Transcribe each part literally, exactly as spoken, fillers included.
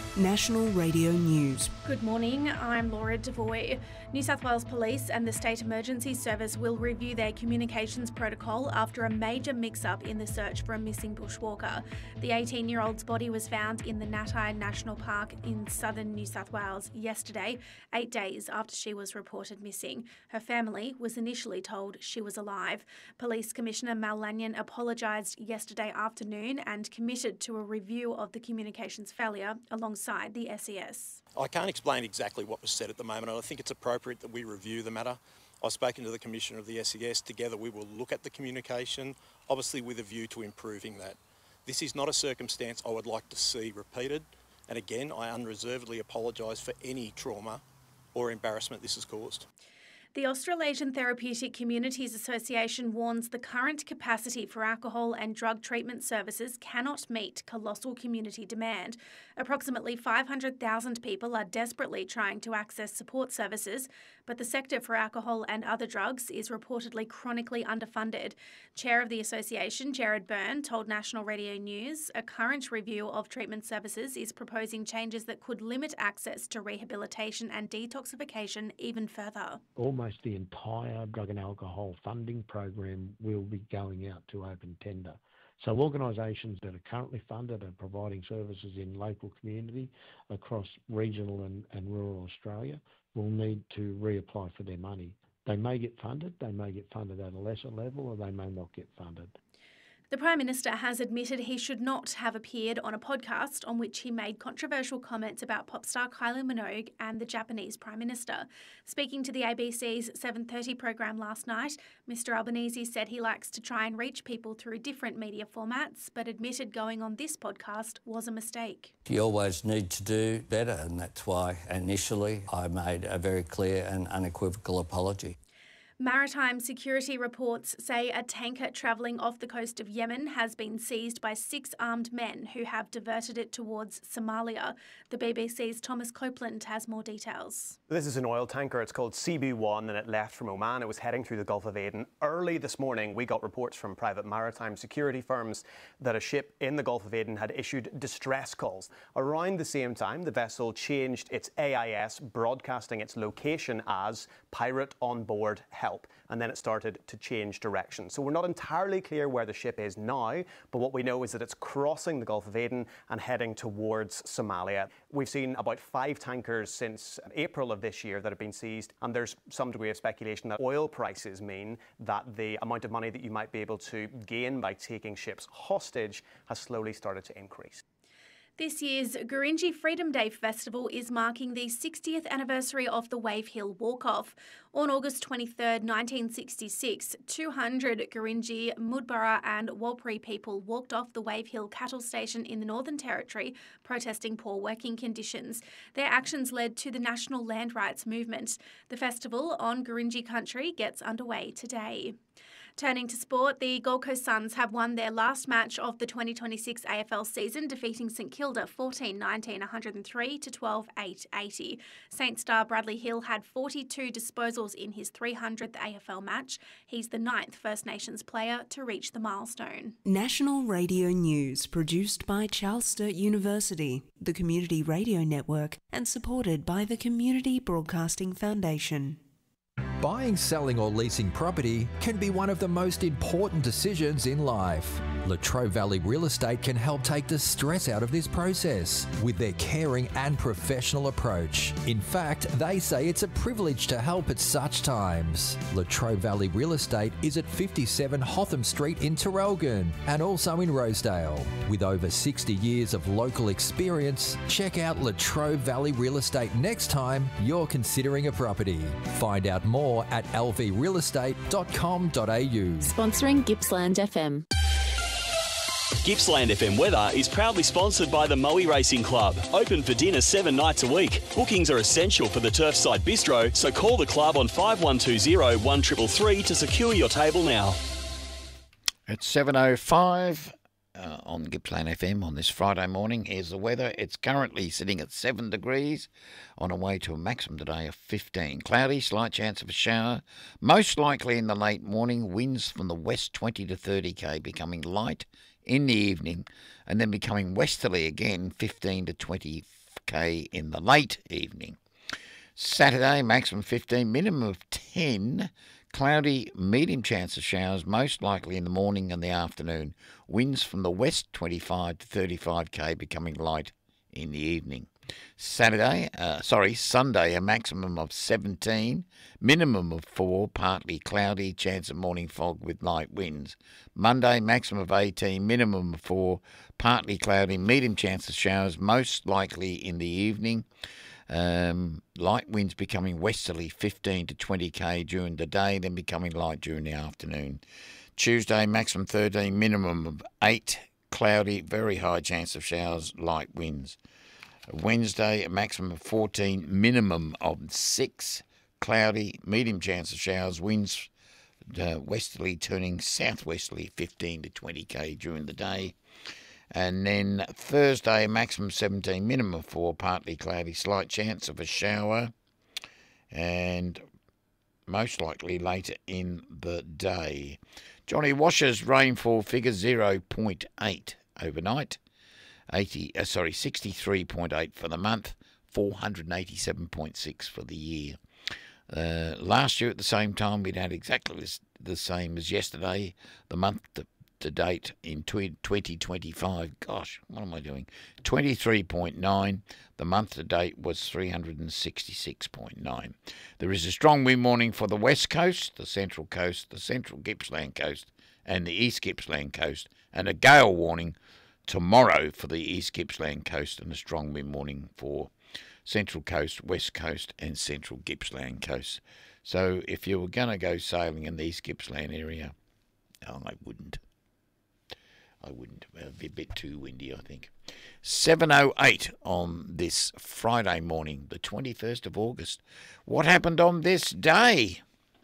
National Radio News. Good morning, I'm Laura Devoy. New South Wales Police and the State Emergency Service will review their communications protocol after a major mix-up in the search for a missing bushwalker. The eighteen-year-old's body was found in the Natai National Park in southern New South Wales yesterday, eight days after she was reported missing. Her family was initially told she was alive. Police Commissioner Mal Lanyon apologised yesterday afternoon and committed to a review of the communications failure alongside the S E S. I can't explain exactly what was said at the moment, and I think it's appropriate that we review the matter. I've spoken to the Commissioner of the S E S. Together we will look at the communication, obviously with a view to improving that. This is not a circumstance I would like to see repeated, and again, I unreservedly apologise for any trauma or embarrassment this has caused. The Australasian Therapeutic Communities Association warns the current capacity for alcohol and drug treatment services cannot meet colossal community demand. Approximately five hundred thousand people are desperately trying to access support services, but the sector for alcohol and other drugs is reportedly chronically underfunded. Chair of the association, Jared Byrne, told National Radio News a current review of treatment services is proposing changes that could limit access to rehabilitation and detoxification even further. Almost the entire drug and alcohol funding program will be going out to open tender. So organisations that are currently funded and providing services in local community across regional and, and rural Australia will need to reapply for their money. They may get funded, they may get funded at a lesser level, or they may not get funded. The Prime Minister has admitted he should not have appeared on a podcast on which he made controversial comments about pop star Kylie Minogue and the Japanese Prime Minister. Speaking to the A B C's seven thirty program last night, Mr Albanese said he likes to try and reach people through different media formats, but admitted going on this podcast was a mistake. You always need to do better, and that's why initially I made a very clear and unequivocal apology. Maritime security reports say a tanker travelling off the coast of Yemen has been seized by six armed men who have diverted it towards Somalia. The B B C's Thomas Copeland has more details. This is an oil tanker. It's called C B one and it left from Oman. It was heading through the Gulf of Aden. Early this morning, we got reports from private maritime security firms that a ship in the Gulf of Aden had issued distress calls. Around the same time, the vessel changed its A I S, broadcasting its location as Pirate on Board Help. And then it started to change direction. So we're not entirely clear where the ship is now, but what we know is that it's crossing the Gulf of Aden and heading towards Somalia. We've seen about five tankers since April of this year that have been seized, and there's some degree of speculation that oil prices mean that the amount of money that you might be able to gain by taking ships hostage has slowly started to increase. This year's Gurindji Freedom Day Festival is marking the sixtieth anniversary of the Wave Hill Walk-Off. On August twenty-third, nineteen sixty-six, two hundred Gurindji, Mudburra and Warlpiri people walked off the Wave Hill cattle station in the Northern Territory, protesting poor working conditions. Their actions led to the National Land Rights Movement. The festival on Gurindji country gets underway today. Turning to sport, the Gold Coast Suns have won their last match of the twenty twenty-six A F L season, defeating St Kilda fourteen nineteen one oh three to twelve eight eighty. Saints star Bradley Hill had forty-two disposals in his three hundredth A F L match. He's the ninth First Nations player to reach the milestone. National Radio News, produced by Charles Sturt University, the Community Radio Network, and supported by the Community Broadcasting Foundation. Buying, selling or leasing property can be one of the most important decisions in life. Latrobe Valley Real Estate can help take the stress out of this process with their caring and professional approach. In fact, they say it's a privilege to help at such times. Latrobe Valley Real Estate is at fifty-seven Hotham Street in Terrelgan and also in Rosedale. With over sixty years of local experience, check out Latrobe Valley Real Estate next time you're considering a property. Find out more at l v real estate dot com dot a u. Sponsoring Gippsland F M. Gippsland F M weather is proudly sponsored by the Moe Racing Club. Open for dinner seven nights a week. Bookings are essential for the Turfside Bistro, so call the club on five one two zero one three three three to secure your table now. It's seven oh five uh, on Gippsland F M on this Friday morning. Here's the weather. It's currently sitting at seven degrees on a way to a maximum today of fifteen. Cloudy, slight chance of a shower. Most likely in the late morning. Winds from the west twenty to thirty k, becoming light in the evening and then becoming westerly again, fifteen to twenty K in the late evening. Saturday, maximum fifteen, minimum of ten. Cloudy, medium chance of showers, most likely in the morning and the afternoon. Winds from the west, twenty-five to thirty-five K, becoming light in the evening. Saturday, uh, sorry, Sunday, a maximum of seventeen, minimum of four, partly cloudy, chance of morning fog with light winds. Monday, maximum of eighteen, minimum of four, partly cloudy, medium chance of showers, most likely in the evening. Um, light winds becoming westerly, fifteen to twenty K during the day, then becoming light during the afternoon. Tuesday, maximum thirteen, minimum of eight, cloudy, very high chance of showers, light winds. Wednesday, a maximum of fourteen, minimum of six, cloudy, medium chance of showers, winds uh, westerly turning southwesterly, fifteen to twenty K during the day. And then Thursday, maximum seventeen, minimum of four, partly cloudy, slight chance of a shower, and most likely later in the day. Johnny Washer's rainfall figure zero point eight overnight, eighty, uh, sorry, sixty-three point eight for the month, four hundred eighty-seven point six for the year. Uh, last year at the same time, we'd had exactly the same as yesterday, the month to, to date in twenty twenty-five. Gosh, what am I doing? twenty-three point nine. The month to date was three hundred sixty-six point nine. There is a strong wind warning for the west coast, the central coast, the central Gippsland coast, and the east Gippsland coast, and a gale warning tomorrow for the east Gippsland coast, and a strong wind warning for central coast, west coast, and central Gippsland coast. So if you were going to go sailing in the east Gippsland area, no, I wouldn't. I wouldn't. It would be a bit too windy, I think. seven oh eight on this Friday morning, the twenty-first of August. What happened on this day?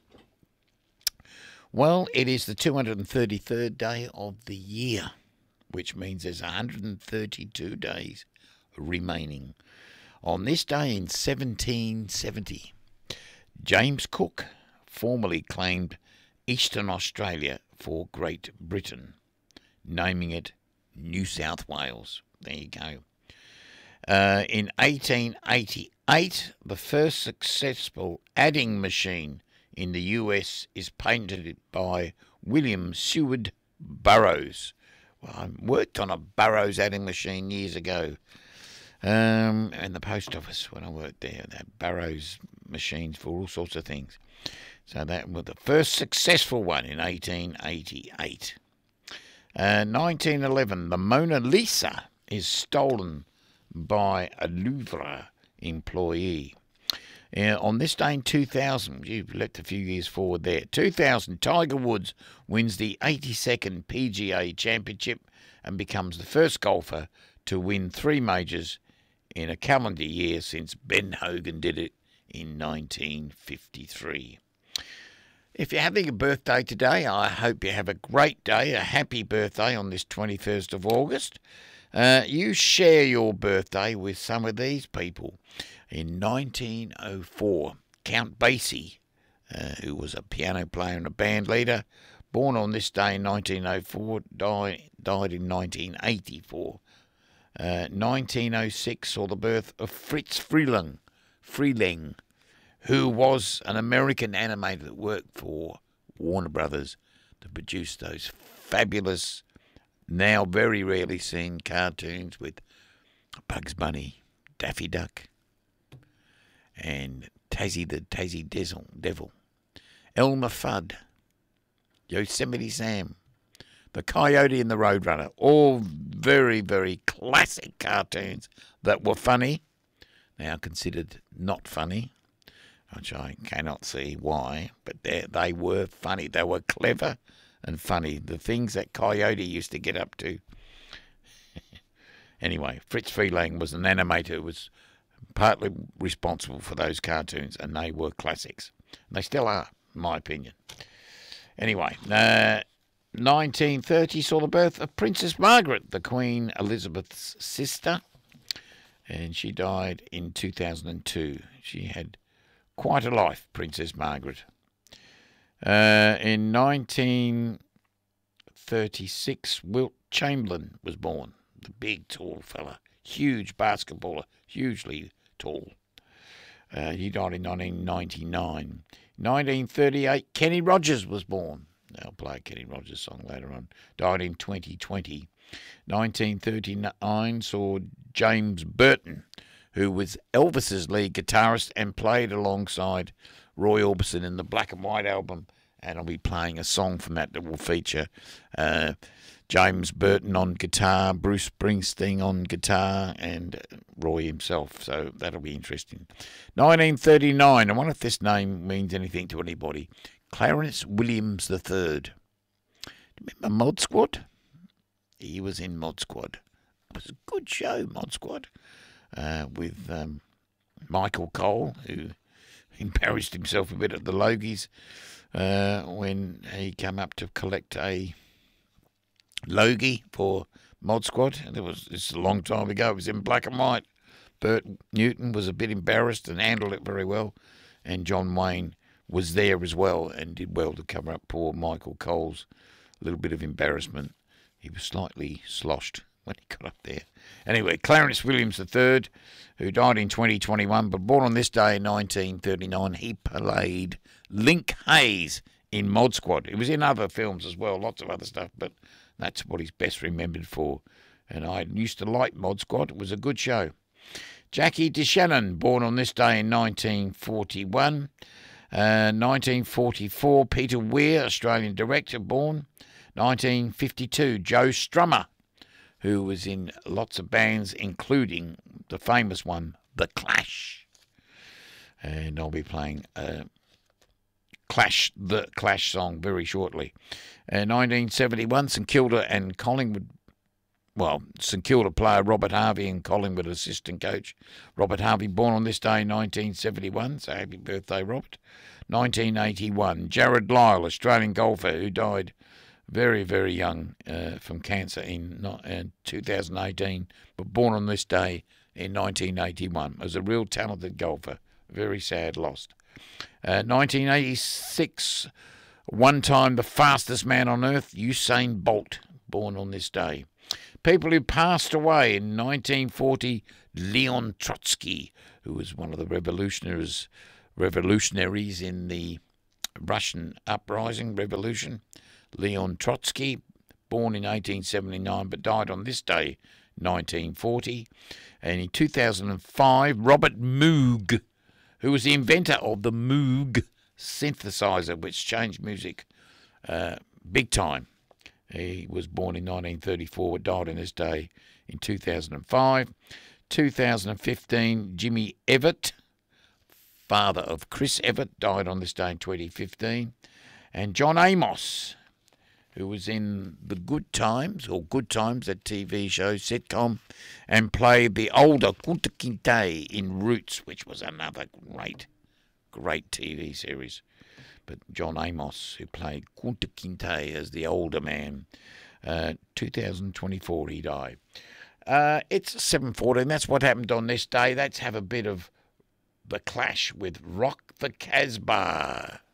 Well, it is the two hundred thirty-third day of the year, which means there's one hundred thirty-two days remaining. On this day in seventeen seventy, James Cook formally claimed Eastern Australia for Great Britain, naming it New South Wales. There you go. Uh, in eighteen eighty-eight, the first successful adding machine in the U S is patented by William Seward Burroughs. Well, I worked on a Burroughs adding machine years ago um, in the post office when I worked there. They had Burroughs machines for all sorts of things. So that was the first successful one in eighteen eighty-eight. Uh, nineteen eleven, the Mona Lisa is stolen by a Louvre employee. Uh, on this day in two thousand, you've leapt a few years forward there, two thousand, Tiger Woods wins the eighty-second P G A Championship and becomes the first golfer to win three majors in a calendar year since Ben Hogan did it in nineteen fifty-three. If you're having a birthday today, I hope you have a great day, a happy birthday on this twenty-first of August. Uh, you share your birthday with some of these people. In nineteen oh four, Count Basie, uh, who was a piano player and a band leader, born on this day in nineteen oh four, died, died in nineteen eighty-four. Uh, nineteen oh six saw the birth of Fritz Freleng, Freleng, who was an American animator that worked for Warner Brothers to produce those fabulous, now very rarely seen cartoons with Bugs Bunny, Daffy Duck, and Tassie the Tassie Devil, Devil, Elmer Fudd, Yosemite Sam, the Coyote and the Roadrunner, all very, very classic cartoons that were funny, now considered not funny, which I cannot see why, but they, they were funny. They were clever and funny. The things that Coyote used to get up to. Anyway, Fritz Freleng was an animator who was partly responsible for those cartoons, and they were classics. They still are, in my opinion. Anyway, uh, nineteen thirty saw the birth of Princess Margaret, the Queen Elizabeth's sister, and she died in two thousand two. She had quite a life, Princess Margaret. Uh, in nineteen thirty-six, Wilt Chamberlain was born. The big, tall fella, huge basketballer, hugely tall. Uh, he died in nineteen ninety-nine. nineteen thirty-eight, Kenny Rogers was born. I'll play a Kenny Rogers song later on. Died in twenty twenty. nineteen thirty-nine saw James Burton, who was Elvis's lead guitarist and played alongside Roy Orbison in the Black and White album. And I'll be playing a song from that that will feature uh, James Burton on guitar, Bruce Springsteen on guitar, and Roy himself. So that'll be interesting. nineteen thirty-nine, I wonder if this name means anything to anybody. Clarence Williams the third. Do you remember Mod Squad? He was in Mod Squad. It was a good show, Mod Squad, uh, with um, Michael Cole, who embarrassed himself a bit at the Logies uh, when he came up to collect a Logie for Mod Squad. And it was it's a long time ago. It was in black and white. Bert Newton was a bit embarrassed and handled it very well, and John Wayne was there as well and did well to cover up poor Michael Cole's little bit of embarrassment. He was slightly sloshed when he got up there. Anyway, Clarence Williams the third, who died in twenty twenty-one, but born on this day in nineteen thirty-nine, he played Link Hayes in Mod Squad. He was in other films as well, lots of other stuff, but that's what he's best remembered for. And I used to like Mod Squad. It was a good show. Jackie DeShannon, born on this day in nineteen forty-one. Uh, nineteen forty-four, Peter Weir, Australian director, born. nineteen fifty-two, Joe Strummer, who was in lots of bands, including the famous one, The Clash. And I'll be playing uh, Clash, the Clash song very shortly. Uh, nineteen seventy-one, St Kilda and Collingwood. Well, St Kilda player Robert Harvey and Collingwood assistant coach Robert Harvey, born on this day in nineteen seventy-one, so happy birthday, Robert. nineteen eighty-one, Jared Lyle, Australian golfer, who died very, very young uh, from cancer in uh, two thousand eighteen, but born on this day in nineteen eighty-one. Was a real talented golfer. Very sad loss. Uh, nineteen eighty-six, one time the fastest man on earth, Usain Bolt, born on this day. People who passed away in nineteen forty, Leon Trotsky, who was one of the revolutionaries, revolutionaries in the Russian uprising revolution. Leon Trotsky, born in eighteen seventy-nine, but died on this day, nineteen forty. And in two thousand five, Robert Moog, who was the inventor of the Moog synthesizer, which changed music uh, big time. He was born in nineteen thirty-four, but died on this day in two thousand five. two thousand fifteen, Jimmy Evatt, father of Chris Evatt, died on this day in twenty fifteen. And John Amos, who was in The Good Times, or Good Times, that T V show, sitcom, and played the older Kunta Kinte in Roots, which was another great, great T V series. But John Amos, who played Kunta Kinte as the older man, uh, two thousand twenty-four he died. Uh, it's seven fourteen, that's what happened on this day. Let's have a bit of The Clash with Rock the Casbah.